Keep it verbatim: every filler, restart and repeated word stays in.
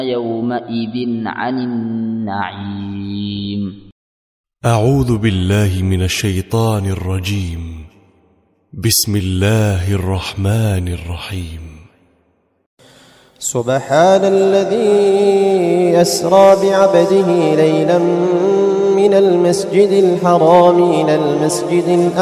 يومئذ عن النعيم. أعوذ بالله من الشيطان الرجيم. بسم الله الرحمن الرحيم. سبحان الذي أسرى بعبده ليلا من المسجد الحرام إلى المسجد الأقصى